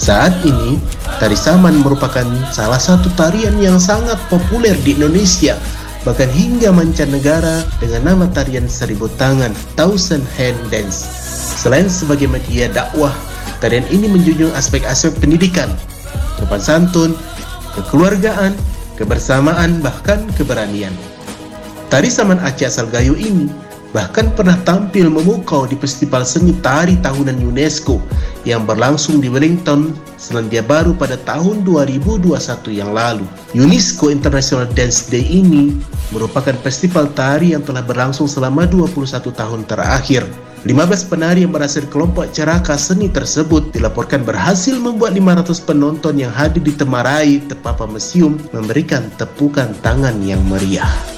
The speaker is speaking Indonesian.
Saat ini, tari saman merupakan salah satu tarian yang sangat populer di Indonesia, bahkan hingga mancanegara dengan nama tarian seribu tangan, Thousand Hand Dance. Selain sebagai media dakwah, tarian ini menjunjung aspek-aspek pendidikan, sopan santun, kekeluargaan, kebersamaan, bahkan keberanian. Tari saman Aceh asal Gayo ini bahkan pernah tampil memukau di Festival Seni Tari Tahunan UNESCO yang berlangsung di Wellington, Selandia Baru pada tahun 2021 yang lalu. UNESCO International Dance Day ini merupakan festival tari yang telah berlangsung selama 21 tahun terakhir. 15 penari yang berasal dari kelompok ceraka seni tersebut dilaporkan berhasil membuat 500 penonton yang hadir di Temarai, Tepapa Museum memberikan tepukan tangan yang meriah.